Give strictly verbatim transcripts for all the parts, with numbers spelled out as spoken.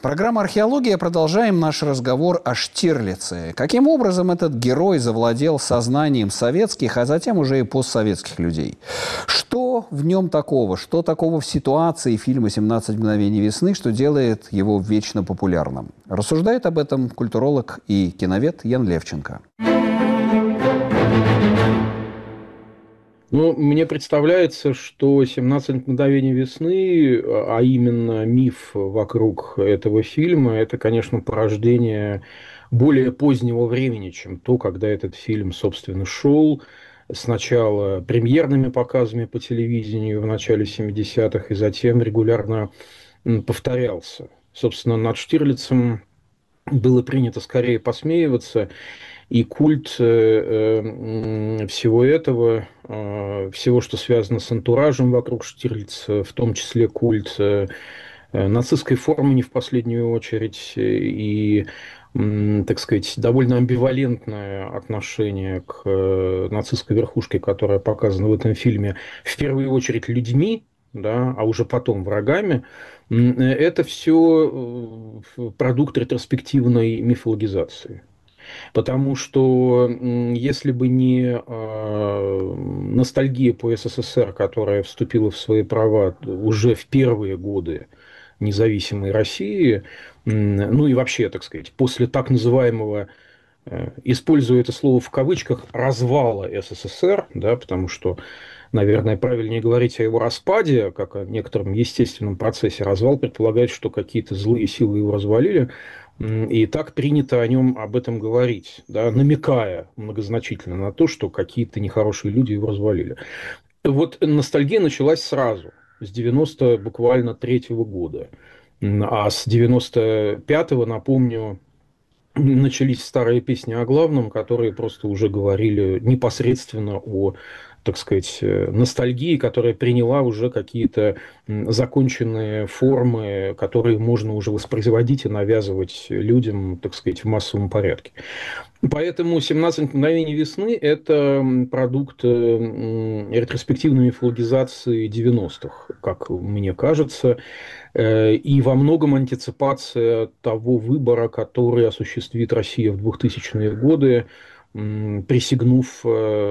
Программа «Археология». Продолжаем наш разговор о Штирлице. Каким образом этот герой завладел сознанием советских, а затем уже и постсоветских людей? Что в нем такого? Что такого в ситуации фильма «семнадцать мгновений весны», что делает его вечно популярным? Рассуждает об этом культуролог и киновед Ян Левченко. Ну, мне представляется, что «семнадцать мгновений весны», а именно миф вокруг этого фильма, это, конечно, порождение более позднего времени, чем то, когда этот фильм, собственно, шел. Сначала премьерными показами по телевидению в начале семидесятых, и затем регулярно повторялся. Собственно, над Штирлицем было принято скорее посмеиваться. И культ всего этого, всего, что связано с антуражем вокруг Штирлица, в том числе культ нацистской формы не в последнюю очередь, и, так сказать, довольно амбивалентное отношение к нацистской верхушке, которая показана в этом фильме, в первую очередь людьми, да, а уже потом врагами, это все продукт ретроспективной мифологизации. Потому что если бы не э, ностальгия по СССР, которая вступила в свои права уже в первые годы независимой России, ну и вообще, так сказать, после так называемого, э, используя это слово в кавычках, развала СССР, да, потому что, наверное, правильнее говорить о его распаде, как о некотором естественном процессе. Развал предполагает, что какие-то злые силы его развалили. И так принято о нем об этом говорить, да, намекая многозначительно на то, что какие-то нехорошие люди его развалили. Вот ностальгия началась сразу, с девяносто буквально третьего года. А с девяносто пятого, напомню, начались старые песни о главном, которые просто уже говорили непосредственно о, так сказать, ностальгии, которая приняла уже какие-то законченные формы, которые можно уже воспроизводить и навязывать людям, так сказать, в массовом порядке. Поэтому «семнадцать мгновений весны» – это продукт ретроспективной мифологизации девяностых, как мне кажется, и во многом антиципация того выбора, который осуществит Россия в двухтысячные годы, присягнув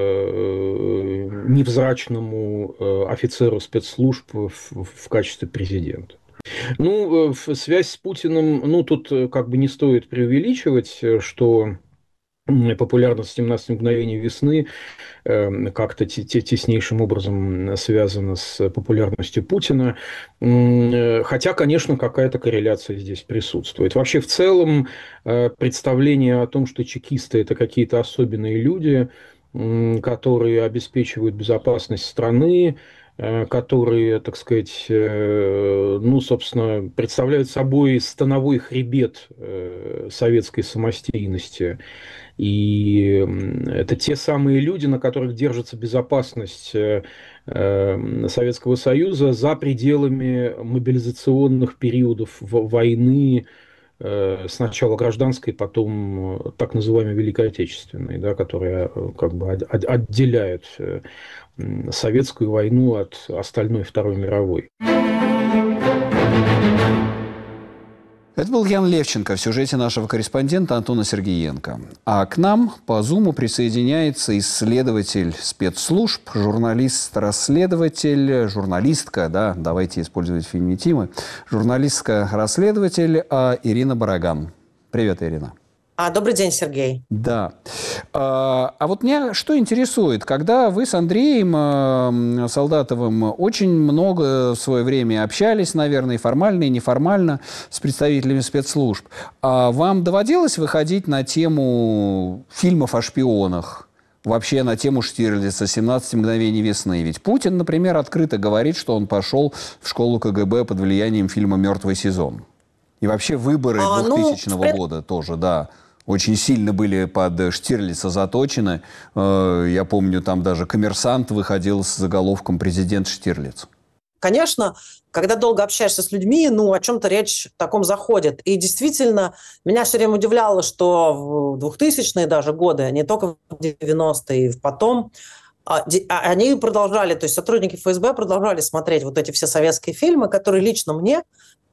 невзрачному офицеру спецслужб в качестве президента. Ну, связь с Путиным, ну, тут как бы не стоит преувеличивать, что популярность «семнадцати мгновений весны» как-то теснейшим образом связана с популярностью Путина. Хотя, конечно, какая-то корреляция здесь присутствует. Вообще, в целом, представление о том, что чекисты – это какие-то особенные люди, которые обеспечивают безопасность страны, которые, так сказать, ну, собственно, представляют собой становой хребет советской самостийности. И это те самые люди, на которых держится безопасность Советского Союза за пределами мобилизационных периодов войны, сначала гражданской, потом так называемой Великой Отечественной, да, которая как бы отделяет советскую войну от остальной Второй мировой. Это был Ян Левченко в сюжете нашего корреспондента Антона Сергеенко. А к нам по Зуму присоединяется исследователь спецслужб, журналист-расследователь, журналистка, да, давайте использовать феминитивы, журналистка-расследователь Ирина Бараган. Привет, Ирина. А, добрый день, Сергей. Да. А, а вот меня что интересует, когда вы с Андреем Солдатовым очень много в свое время общались, наверное, и формально, и неформально с представителями спецслужб, а вам доводилось выходить на тему фильмов о шпионах? Вообще на тему Штирлица «семнадцать мгновений весны». Ведь Путин, например, открыто говорит, что он пошел в школу ка гэ бэ под влиянием фильма «Мертвый сезон». И вообще выборы а, двухтысячного ну, года тоже, да, очень сильно были под Штирлица заточены. Я помню, там даже «Коммерсант» выходил с заголовком «Президент Штирлиц». Конечно, когда долго общаешься с людьми, ну, о чем-то речь в таком заходит. И действительно, меня все время удивляло, что в двухтысячные даже годы, не только в девяностые, и потом, они продолжали, то есть сотрудники эф эс бэ продолжали смотреть вот эти все советские фильмы, которые лично мне